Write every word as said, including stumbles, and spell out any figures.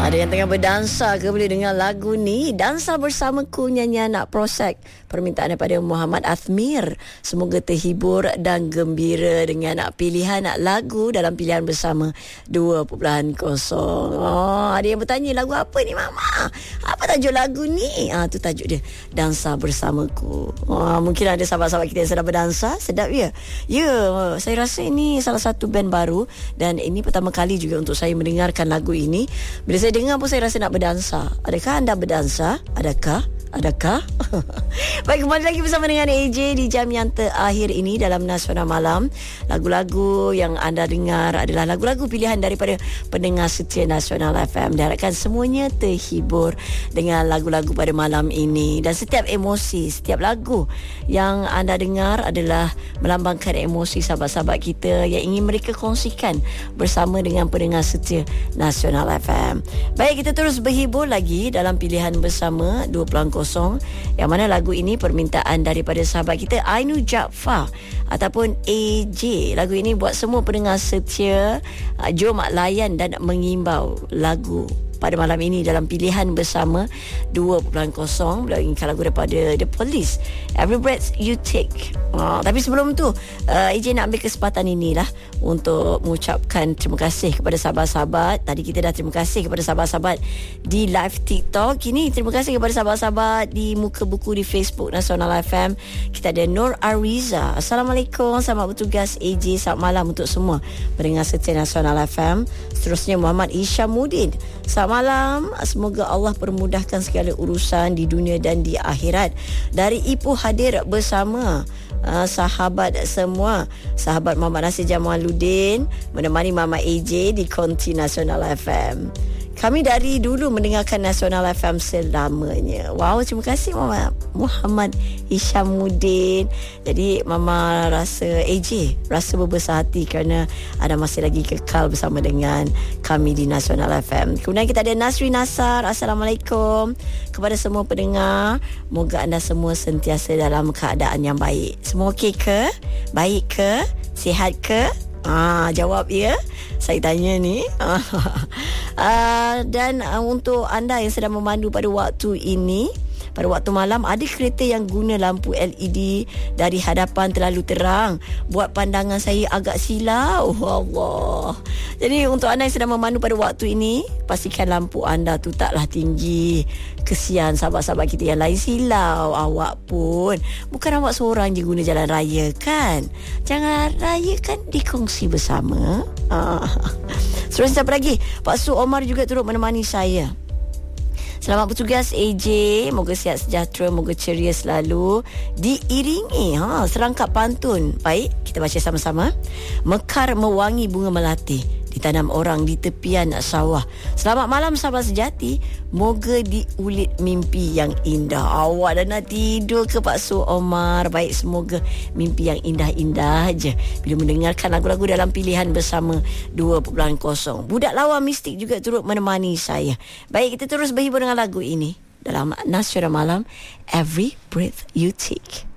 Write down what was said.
Ada yang tengah berdansa ke boleh dengar lagu ni. Dansa bersamaku, nyanyian Nak Prosek. Permintaan daripada Muhammad Athmir. Semoga terhibur dan gembira dengan pilihan lagu dalam pilihan bersama dua kosong. Oh, ada yang bertanya, lagu apa ni Mama? Apa tajuk lagu ni? Ah, tu tajuk dia, Dansa Bersamaku. Oh, mungkin ada sahabat-sahabat kita yang sedang berdansa. Sedap ya? Ya, saya rasa ini salah satu band baru dan ini pertama kali juga untuk saya mendengarkan lagu ini. Bila saya dengar pun saya rasa nak berdansa. Adakah anda berdansa? Adakah? Adakah? Baik, kembali lagi bersama dengan A J di jam yang terakhir ini dalam Nasional Malam. Lagu-lagu yang anda dengar adalah lagu-lagu pilihan daripada pendengar setia Nasional F M. Diharapkan semuanya terhibur dengan lagu-lagu pada malam ini. Dan setiap emosi, setiap lagu yang anda dengar adalah melambangkan emosi sahabat-sahabat kita yang ingin mereka kongsikan bersama dengan pendengar setia Nasional F M. Baik, kita terus berhibur lagi dalam pilihan bersama dua kosong, yang mana lagu ini permintaan daripada sahabat kita Ainu Jaafar ataupun A J. Lagu ini buat semua pendengar setia. Jom layan dan mengimbau lagu pada malam ini dalam pilihan bersama dua kosong. Beliau inginkan lagu daripada The Police, Every Breath You Take. Oh, tapi sebelum tu uh, A J nak ambil kesempatan inilah untuk mengucapkan terima kasih kepada sahabat-sahabat. Tadi kita dah terima kasih kepada sahabat-sahabat di live TikTok. Kini terima kasih kepada sahabat-sahabat di Muka Buku di Facebook Nasional F M. Kita ada Nur Ariza. Assalamualaikum, selamat bertugas A J. Selamat malam untuk semua pendengar setia Nasional F M. Seterusnya Muhammad Isyamuddin. Selamat malam, semoga Allah permudahkan segala urusan di dunia dan di akhirat. Dari Ipoh hadir bersama uh, sahabat semua, sahabat Muhammad Nasir Jamaluddin menemani Mama A J di Konti Nasional F M. Kami dari dulu mendengarkan Nasional F M selamanya. Wow, terima kasih Mama Muhammad Isyamuddin. Jadi Mama rasa A J rasa berbesar hati kerana ada masih lagi kekal bersama dengan kami di Nasional F M. Kemudian kita ada Nasri Nasar. Assalamualaikum kepada semua pendengar. Moga anda semua sentiasa dalam keadaan yang baik. Semua okey ke? Baik ke? Sihat ke? Ah, jawab ya. Saya tanya ni. uh, dan uh, untuk anda yang sedang memandu pada waktu ini, pada waktu malam, ada kereta yang guna lampu L E D dari hadapan terlalu terang, buat pandangan saya agak silau. Allah. Jadi untuk anda yang sedang memandu pada waktu ini, pastikan lampu anda tu taklah tinggi. Kesian sahabat-sahabat kita yang lain silau. Awak pun bukan awak seorang je guna jalan raya kan? Jalan raya kan dikongsi bersama. Ah. Terus siapa lagi? Pak Su Omar juga turut menemani saya. Selamat bertugas A J. Moga sihat sejahtera, moga ceria selalu. Diiringi ha, serangkap pantun. Baik, kita baca sama-sama. Mekar mewangi bunga melati, ditanam orang di tepian sawah. Selamat malam sahabat sejati, moga diulit mimpi yang indah. Awak dah nak tidur ke Pak Su Omar? Baik, semoga mimpi yang indah-indah je bila mendengarkan lagu-lagu dalam pilihan bersama dua kosong. Budak Lawa Mistik juga turut menemani saya. Baik, kita terus berhibur dengan lagu ini dalam Nasional Malam, Every Breath You Take.